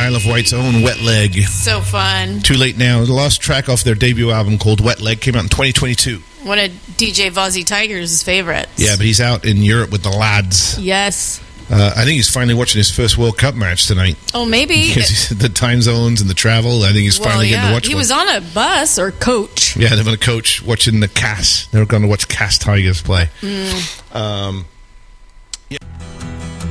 Isle of Wight's own Wet Leg. So fun. Too late now. They lost track off their debut album called Wet Leg. Came out in 2022. One of DJ Vozzy Tiger's favorites. Yeah, but he's out in Europe with the lads. Yes. I think he's finally watching his first World Cup match tonight. Oh, maybe. Because the time zones and the travel, I think he's finally getting to watch He one. was on a bus or coach. Yeah, they're on a coach watching the Cass. They were going to watch Cass Tigers play.